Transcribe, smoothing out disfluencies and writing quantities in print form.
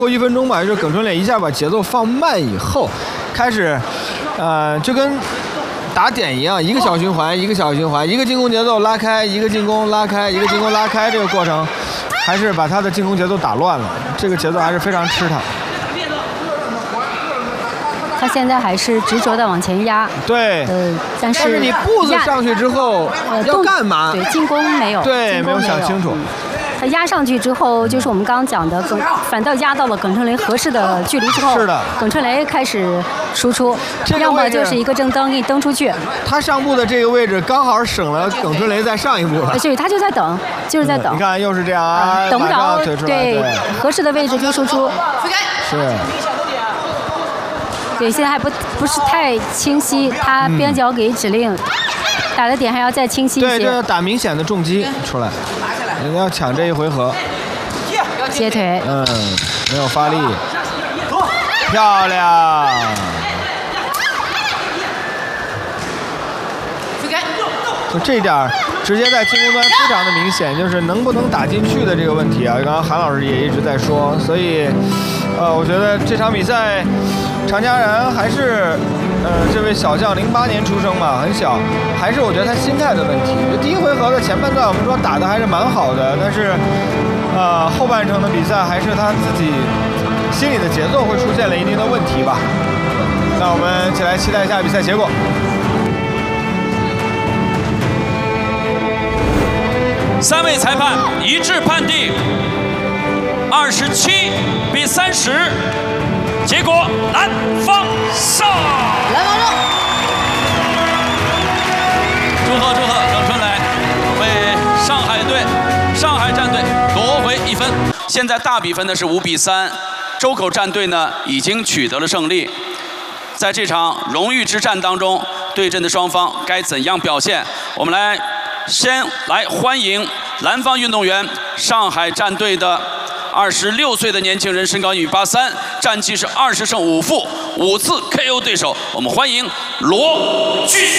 过1分钟吧，就是耿春磊一下把节奏放慢以后，开始，就跟打点一样，一个小循环，一个小循环，一个进攻节奏拉开，一个进攻拉开，一个进攻拉开，这个过程还是把他的进攻节奏打乱了，这个节奏还是非常吃他。 他现在还是执着的往前压， 对， 但是你步子上去之后要干嘛？ 对，进攻没有， 对，没有想清楚。 他压上去之后，就是我们刚刚讲的，反倒压到了耿春雷合适的距离之后， 是的， 耿春雷开始输出，要么就是一个正蹬给你蹬出去。 他上步的这个位置刚好省了耿春雷再上一步了。 对，他就在等，就是在等。 你看，又是这样啊， 等不着， 对， 合适的位置就输出。 是。 对，现在还不是太清晰，他边角给指令，打的点还要再清晰一些。 对，这要打明显的重击出来，人家要抢这一回合。 接腿。 没有发力，漂亮。就这一点，直接在进攻端非常的明显，就是能不能打进去的这个问题啊。刚刚韩老师也一直在说，所以，我觉得这场比赛。常家然还是，这位小将08年出生嘛，很小，还是我觉得他心态的问题。就第一回合的前半段，我们说打的还是蛮好的，但是，后半程的比赛还是他自己心里的节奏会出现了一定的问题吧。那我们一起来期待一下比赛结果。 3位裁判一致判定27比30。结果南方胜， 南方胜。 祝贺耿春雷为上海战队夺回1分。现在大比分呢是5比3，周口战队呢已经取得了胜利。在这场荣誉之战当中，对阵的双方该怎样表现？我们先来欢迎蓝方运动员上海战队的26岁的年轻人，身高1米83，战绩是20胜5负，5次 KO 对手。我们欢迎罗俊。